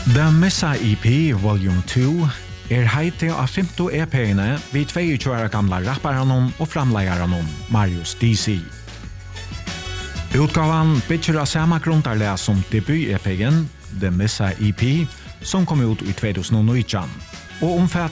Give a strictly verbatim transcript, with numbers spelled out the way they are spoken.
The Missa E P Volume two er heite av femto E P-ene vid tjuetvå år gamla rapparanon og framleiaranon Marius D C. Utgavan bitcher av samma grundarlega som debut-E P-en, The Missa E P, som kom ut i tjugohundranitton, og omfatt